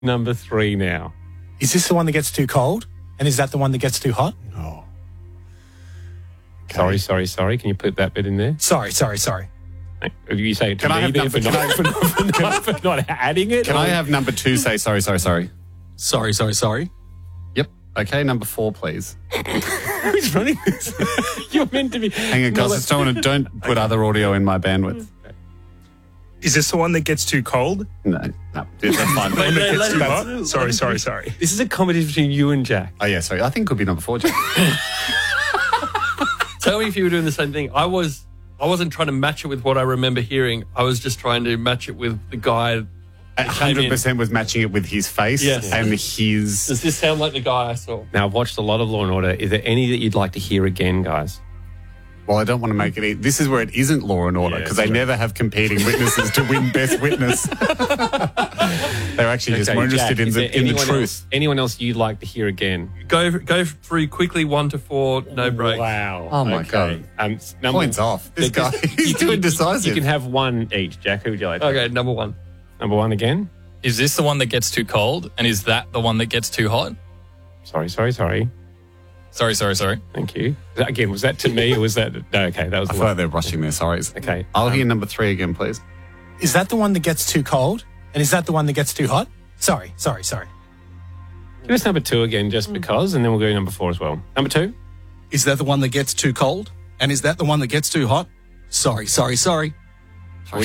number 3 now. Is this the one that gets too cold? And is that the one that gets too hot? Oh. Okay. Sorry. Can you put that bit in there? Sorry. You say it to Can I me have there number- for not adding it? Can I have number 2 say sorry? Sorry. Yep. Okay, number 4, please. Who's running this? You're meant to be. Hang on, guys. Don't put other audio in my bandwidth. Is this the one that gets too cold? No, that's fine. The one that gets too hot? Sorry. This is a competition between you and Jack. Oh, yeah, sorry. I think it could be number 4, Jack. Tell me if you were doing the same thing. I wasn't trying to match it with what I remember hearing. I was just trying to match it with the guy. 100% was matching it with his face and his... Does this sound like the guy I saw? Now, I've watched a lot of Law & Order. Is there any that you'd like to hear again, guys? Well, I don't want to make it... This is where it isn't Law and Order because they never have competing witnesses to win Best Witness. They're actually just more interested Jack, in the truth. Anyone else you'd like to hear again? Go through quickly 1 to 4, no break. Wow. Oh, my God. Points off. This guy, he's too indecisive. You can have one each, Jack. Who would you like to Okay, number 1. Number 1 again? Is this the one that gets too cold? And is that the one that gets too hot? Sorry. Sorry. Thank you. Again, was that to me or was that... No, okay, that was I feel like they're rushing their sorries. Okay. I'll hear number 3 again, please. Is that the one that gets too cold? And is that the one that gets too hot? Sorry. Give us number 2 again just because, and then we'll go to number 4 as well. Number 2? Is that the one that gets too cold? And is that the one that gets too hot? Sorry. That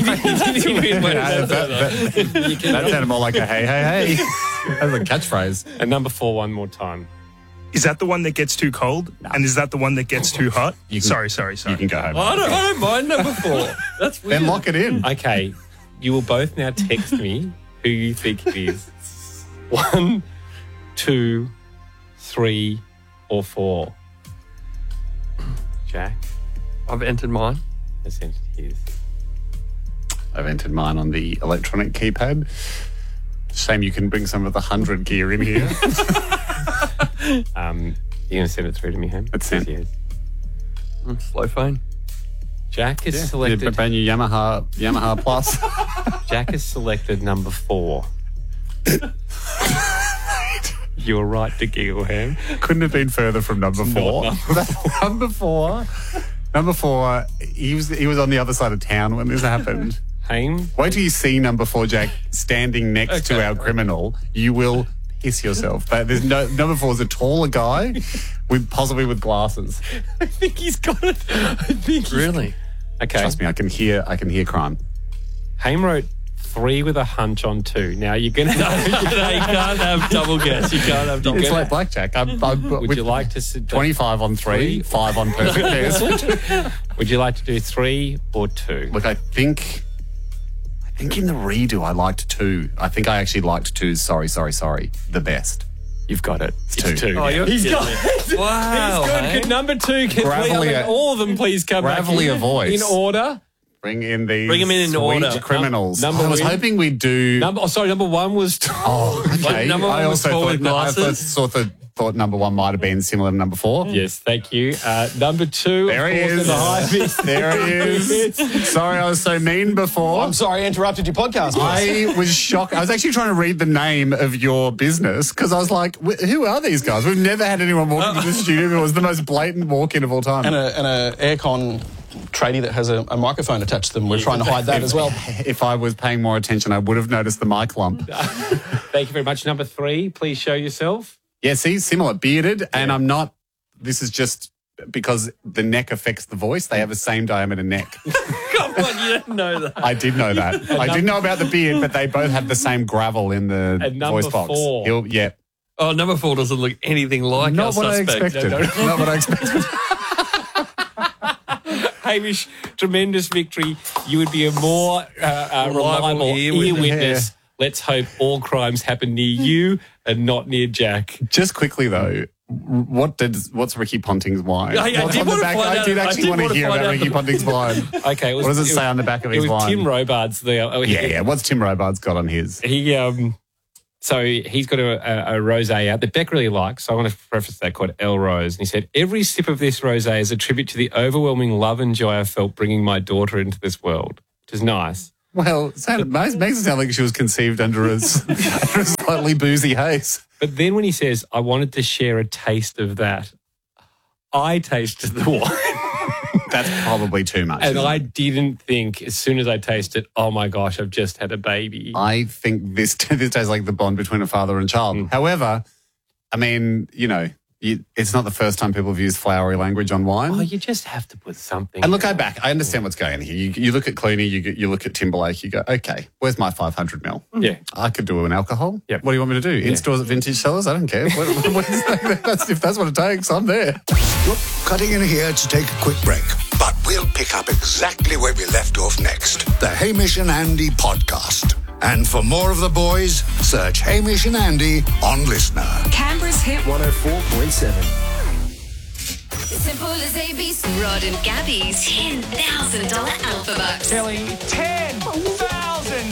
sounded more like a hey. That was a catchphrase. And number 4 one more time. Is that the one that gets too cold? And is that the one that gets too hot? Sorry. You can go home. I don't mind number 4. That's weird. Then lock it in. Okay, you will both now text me who you think it is. 1, 2, 3, or 4. Jack I've entered mine. has entered his. I've entered mine on the electronic keypad. Shame you can bring some of the 100 gear in here. You're going to send it through to me, Ham? It's sent. Yes. Slow phone. Jack has The selected. brand new Yamaha Plus. Jack has selected number 4. You're right to giggle, Ham. Couldn't have been further from number 4. Number 4. Number 4. He was on the other side of town when this happened. Ham? Wait till you see number 4, Jack, standing next to our criminal. You will piss yourself. But there's number 4 is a taller guy, possibly with glasses. I think he's got it. Really? Okay. Trust me, I can hear crime. Haim wrote 3 with a hunch on 2. Now you're going to... No, you can't have double guess. You can't have double It's guess. like blackjack. Would you like to... 25 on 3, 5 on perfect guess. Would you like to do 3 or 2? Look, I think in the redo I liked 2. I think I actually liked 2's sorry, the best. You've got it. It's It's 2. 2. Oh, you're He's kidding got me. it. Wow. He's good. Hank. Good. Number 2. Can Gravelly- all of them please come back gravelly in, a voice. in order. Bring in these Bring 'em in sweet order. criminals. Number I was one. hoping we'd do... Number one was... Oh, okay. Number one I was also tall with glasses. thought number 1 might have been similar to number 4. Yes, thank you. Number 2, There of he course, is. in the high beast. There he is. Sorry, I was so mean before. I'm sorry I interrupted your podcast. I was shocked. I was actually trying to read the name of your business because I was like, who are these guys? We've never had anyone walk into the studio. It was the most blatant walk-in of all time. And a aircon tradie that has a microphone attached to them. We're trying to hide that as well. If I was paying more attention, I would have noticed the mic lump. Thank you very much. Number 3, please show yourself. Yeah, see, similar. Bearded, and I'm not... This is just because the neck affects the voice. They have the same diameter neck. Come on, you didn't know that. I did know that. I didn't know about the beard, but they both have the same gravel in the And number voice box. 4. Yeah. Oh, number 4 doesn't look anything like our Not what I suspect. expected. Not what I expected. Hamish, tremendous victory. You would be a more reliable ear witness. Let's hope all crimes happen near you and not near Jack. Just quickly, though, what's Ricky Ponting's wine? I What's did on the want to back? find I out- did I actually did want to want to hear find about out Ricky the- Ponting's wine. Okay, What does it say on the back of his It was wine? Tim Robards there. Yeah. What's Tim Robards got on his? So he's got a rosé out that Beck really likes. So I want to preface that called El Rose. And he said, every sip of this rosé is a tribute to the overwhelming love and joy I felt bringing my daughter into this world, which is nice. Well, it makes it sound like she was conceived under a slightly boozy haze. But then when he says, I wanted to share a taste of that, I tasted the wine. That's probably too much. And I didn't think, as soon as I tasted, oh my gosh, I've just had a baby. I think this tastes like the bond between a father and child. However, I mean, it's not the first time people have used flowery language on wine. Oh, you just have to put something. And look, I understand what's going on here. You look at Clooney, you look at Timberlake, you go, okay, where's my 500 mil? Yeah. I could do an alcohol. Yep. What do you want me to do? In stores at vintage sellers? I don't care. If that's what it takes, I'm there. Look, cutting in here to take a quick break. But we'll pick up exactly where we left off next. The Hamish and Andy podcast. And for more of the boys, search Hamish and Andy on Listener. Canberra's Hit 104.7. Simple as ABC. Rod and Gabby's $10,000 Alpha Bucks. Kelly, 10,000.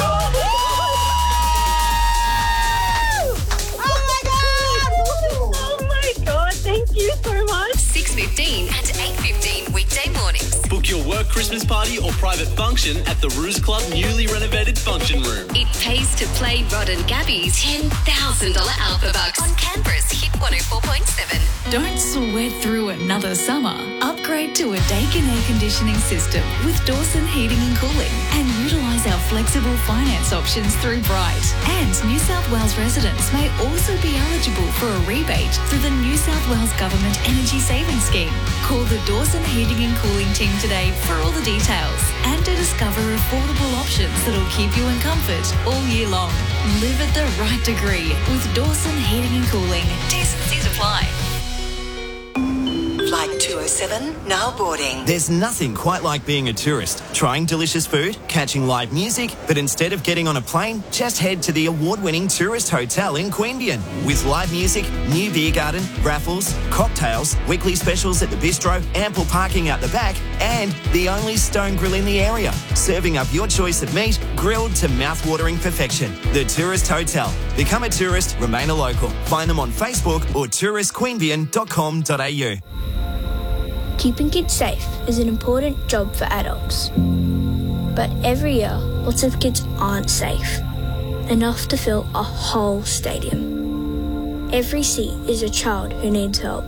Thank you so much. 6:15 and 8:15 weekday mornings. Book your work, Christmas party or private function at the Ruse Club newly renovated function room. It pays to play Rod and Gabby's $10,000 Alpha Bucks on Canberra's Hit 104.7. Don't sweat through another summer. Upgrade to a Daikin air conditioning system with Dawson Heating and Cooling and utilise our flexible finance options through Bright. And New South Wales residents may also be eligible for a rebate through the New South Wales Government Energy Saving Scheme. Call the Dawson Heating and Cooling team today for all the details and to discover affordable options that'll keep you in comfort all year long. Live at the right degree with Dawson Heating and Cooling. Decencies apply. Flight 207, now boarding. There's nothing quite like being a tourist, trying delicious food, catching live music, but instead of getting on a plane, just head to the award-winning tourist hotel in Queanbeyan. With live music, new beer garden, raffles, cocktails, weekly specials at the bistro, ample parking out the back, and the only stone grill in the area, serving up your choice of meat, grilled to mouth-watering perfection. The Tourist Hotel. Become a tourist, remain a local. Find them on Facebook or touristqueanbeyan.com.au. Keeping kids safe is an important job for adults. But every year, lots of kids aren't safe. Enough to fill a whole stadium. Every seat is a child who needs help.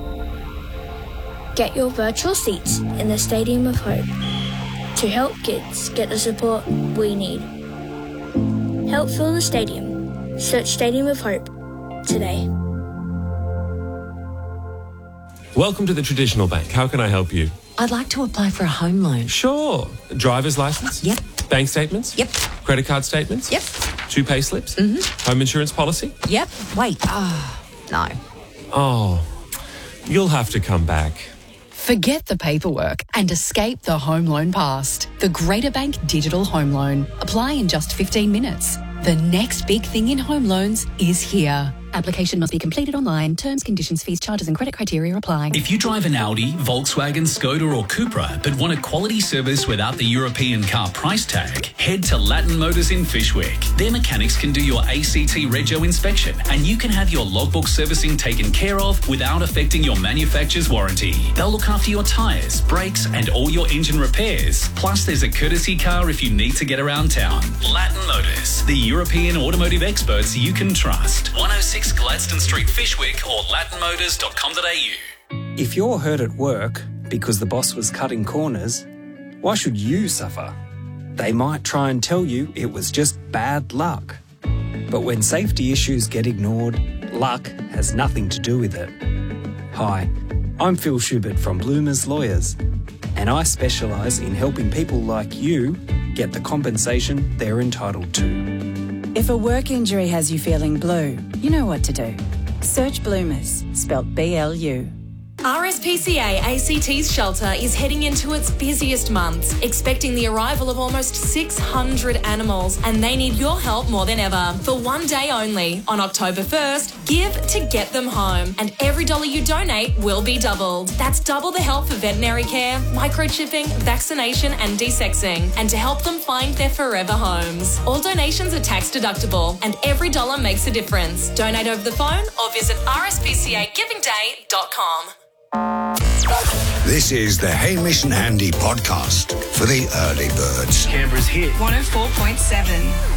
Get your virtual seats in the Stadium of Hope to help kids get the support we need. Help fill the stadium. Search Stadium of Hope today. Welcome to the Traditional Bank. How can I help you? I'd like to apply for a home loan. Sure. Driver's license? Yep. Bank statements? Yep. Credit card statements? Yep. 2 pay slips? Mm-hmm. Home insurance policy? Yep. Wait. No. Oh, you'll have to come back. Forget the paperwork and escape the home loan past. The Greater Bank Digital Home Loan. Apply in just 15 minutes. The next big thing in home loans is here. Application must be completed online. Terms, conditions, fees, charges and credit criteria apply. If you drive an Audi, Volkswagen, Skoda or Cupra but want a quality service without the European car price tag, head to Latin Motors in Fishwick. Their mechanics can do your ACT Rego inspection and you can have your logbook servicing taken care of without affecting your manufacturer's warranty. They'll look after your tyres, brakes and all your engine repairs. Plus there's a courtesy car if you need to get around town. Latin Motors, the European automotive experts you can trust. 106 Gladstone Street, Fishwick or latinmotors.com.au. If you're hurt at work because the boss was cutting corners, why should you suffer? They might try and tell you it was just bad luck. But when safety issues get ignored, luck has nothing to do with it. Hi, I'm Phil Schubert from Bloomers Lawyers, and I specialise in helping people like you get the compensation they're entitled to. If a work injury has you feeling blue, you know what to do. Search Bloomers, spelt B-L-U. RSPCA ACT's shelter is heading into its busiest months, expecting the arrival of almost 600 animals, and they need your help more than ever. For one day only, on October 1st, give to get them home, and every dollar you donate will be doubled. That's double the help for veterinary care, microchipping, vaccination and desexing, and to help them find their forever homes. All donations are tax deductible, and every dollar makes a difference. Donate over the phone or visit rspcagivingday.com. This is the Hamish and Andy podcast for the early birds. Canberra's hit. 104.7.